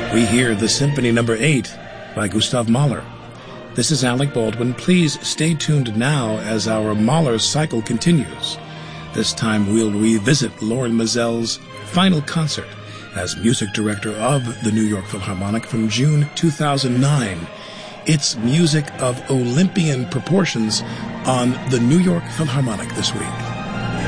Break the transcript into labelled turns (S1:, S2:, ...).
S1: we hear the Symphony No. 8 by Gustav Mahler. This is Alec Baldwin. Please stay tuned now as our Mahler cycle continues. This time we'll revisit Lorin Maazel's final concert as music director of the New York Philharmonic from June 2009. It's music of Olympian proportions on the New York Philharmonic this week.